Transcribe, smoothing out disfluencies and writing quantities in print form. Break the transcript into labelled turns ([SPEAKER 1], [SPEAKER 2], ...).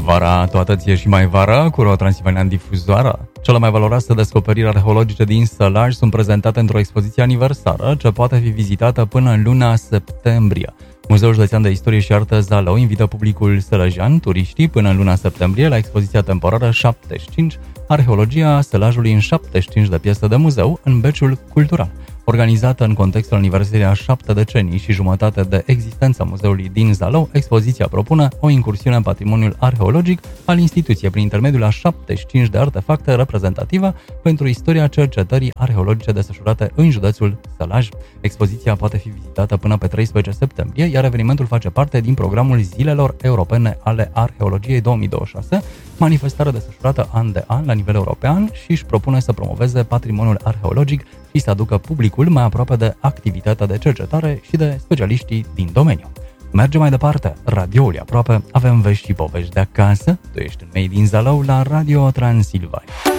[SPEAKER 1] Vara, toată ție și mai vara, cu Ro Transilvania în difuzoară. Cele mai valoroase descoperiri arheologice din Sălaj sunt prezentate într-o expoziție aniversară ce poate fi vizitată până în luna septembrie. Muzeul Județean de Istorie și Artă Zalău invită publicul sălăjean, turiștii, până în luna septembrie la expoziția temporară 75, Arheologia Sălajului în 75 de piese de muzeu în Beciul Cultural. Organizată în contextul aniversării a 7 decenii și jumătate de existența muzeului din Zalău, expoziția propune o incursiune în patrimoniul arheologic al instituției prin intermediul a 75 de artefacte reprezentative pentru istoria cercetării arheologice desfășurate în județul Sălaj. Expoziția poate fi vizitată până pe 13 septembrie, iar evenimentul face parte din programul Zilelor Europene ale Arheologiei 2026, manifestare desfășurată an de an la nivel european și își propune să promoveze patrimoniul arheologic și să aducă publicul mai aproape de activitatea de cercetare și de specialiștii din domeniu. Mergem mai departe, radioul e aproape, avem vești și povești de acasă, tu ești în mei din Zalău la Radio Transilvania.